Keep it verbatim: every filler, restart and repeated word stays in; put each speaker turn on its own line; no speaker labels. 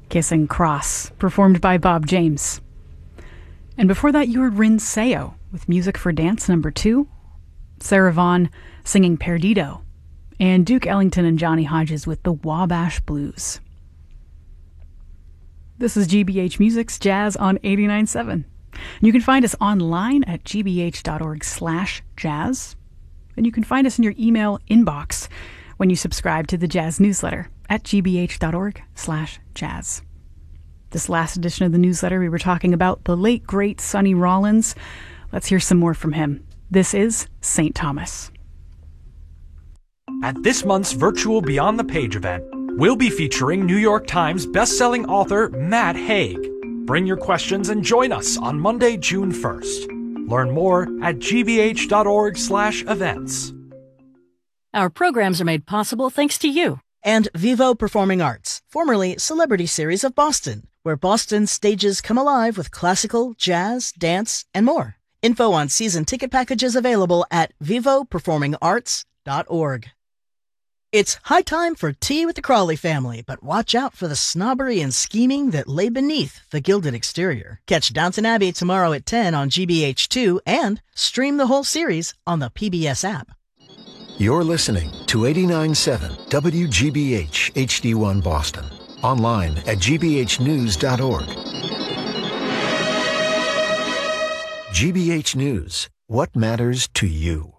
Kissing Cross, performed by Bob James. And before that, you heard Rin Seo with Music for Dance number two, Sarah Vaughan singing Perdido, and Duke Ellington and Johnny Hodges with the Wabash Blues. This is G B H Music's Jazz on eighty-nine point seven. You can find us online at g b h dot org slash jazz, and you can find us in your email inbox when you subscribe to the Jazz newsletter at g b h dot org slash jazz. This last edition of the newsletter, we were talking about the late, great Sonny Rollins. Let's hear some more from him. This is Saint Thomas.
At this month's virtual Beyond the Page event, we'll be featuring New York Times bestselling author Matt Haig. Bring your questions and join us on Monday, June first. Learn more at g b h dot org slash events.
Our programs are made possible thanks to you.
And Vivo Performing Arts, formerly Celebrity Series of Boston, where Boston's stages come alive with classical, jazz, dance, and more. Info on season ticket packages available at vivo performing arts dot org. It's high time for tea with the Crawley family, but watch out for the snobbery and scheming that lay beneath the gilded exterior. Catch Downton Abbey tomorrow at ten on G B H two and stream the whole series on the P B S app.
You're listening to eighty-nine point seven W G B H H D one Boston. Online at g b h news dot org. G B H News. What matters to you?